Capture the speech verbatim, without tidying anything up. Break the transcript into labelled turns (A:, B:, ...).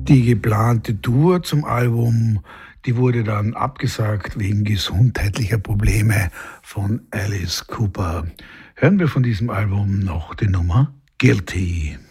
A: Die geplante Tour zum Album, die wurde dann abgesagt wegen gesundheitlicher Probleme von Alice Cooper. Hören wir von diesem Album noch die Nummer Guilty.